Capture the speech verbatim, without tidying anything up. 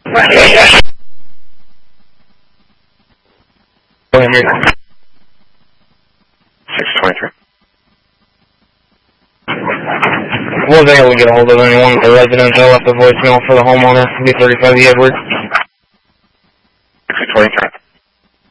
six twenty-three. Wasn't able to get a hold of anyone at the residence. I left a voicemail for the homeowner, B thirty-five Edwards. six twenty-three.